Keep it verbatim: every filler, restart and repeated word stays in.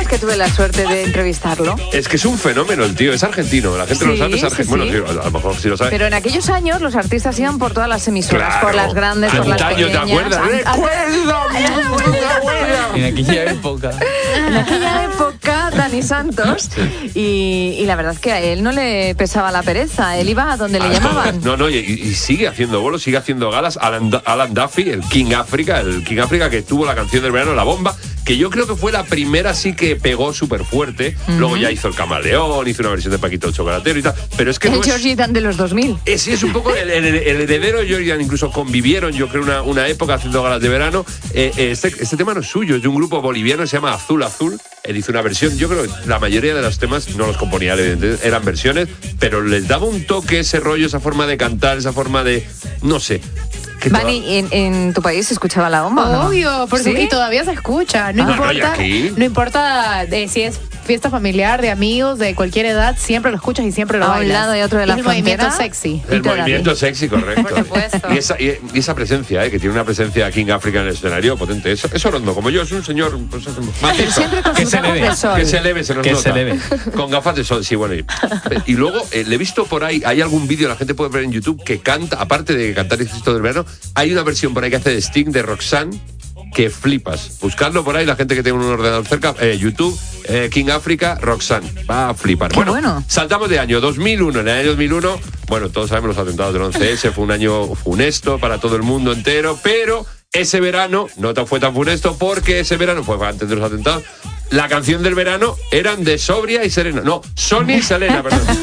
que tuve la suerte de entrevistarlo. Es que es un fenómeno el tío, es argentino. La gente Sí, lo sabe, es sí, argentino. sí. Bueno, sí, a lo mejor sí lo sabe. Pero en aquellos años los artistas iban por todas las emisoras, Claro. por las grandes, por las Antaño, pequeñas. ¿te acuerdas? An- En aquella época. En aquella época, Dani Santos, y, y la verdad es que a él no le pesaba la pereza, él iba a donde le Ah, llamaban. No, no, y, y sigue haciendo bolos, sigue haciendo galas. Alan, Alan Duffy, el King África, el King África que tuvo la canción del verano, La Bomba, que yo creo que fue la primera sí que pegó súper fuerte. Uh-huh. Luego ya hizo El Camaleón, hizo una versión de Paquito el Chocolatero y tal. Pero es que el no Georgie Dan de los dos mil. Es, es un poco el, el, el heredero de Georgie Dan, incluso convivieron, yo creo, una, una época haciendo galas de verano. Eh, este, este tema no es suyo, es de un grupo boliviano que se llama Azul Azul. Él hizo una versión, yo creo que la mayoría de los temas no los componía, evidentemente, eran versiones, pero les daba un toque, ese rollo, esa forma de cantar, esa forma de, no sé. Vani, ¿en, ¿en tu país se escuchaba La Bomba? Obvio, ¿no? porque ¿Sí? y todavía se escucha. No Ah, importa, no, ¿y aquí? no importa de si es fiesta familiar, de amigos, de cualquier edad, siempre lo escuchas y siempre lo A un bailas. lado y otro de la es el frontera. movimiento sexy. El movimiento sexy, correcto. Por supuesto. Y esa, y, y esa presencia, eh, que tiene una presencia King África en el escenario potente. Es, es Orondo, como yo, es un señor pues, es un macizo. Siempre con Que sus se gafas le ve. de sol. Que se eleve, se nos Que nota. se eleve. Con gafas de sol, sí, bueno. Y, y luego, eh, le he visto por ahí, hay algún vídeo, la gente puede ver en YouTube, que canta, aparte de cantar Éxito del Verano, hay una versión por ahí que hace de Sting, de Roxanne, que flipas. Buscadlo por ahí, la gente que tenga un ordenador cerca, eh, YouTube, eh, King África, Roxanne. Va a flipar. Qué Bueno, bueno. saltamos de año dos mil uno. En el año dos mil uno, bueno, todos sabemos los atentados del once ese, fue un año funesto para todo el mundo entero, pero ese verano no tan- fue tan funesto porque ese verano fue antes de los atentados. La canción del verano eran de Sobria y Serena. No, Sonia y Selena, perdón.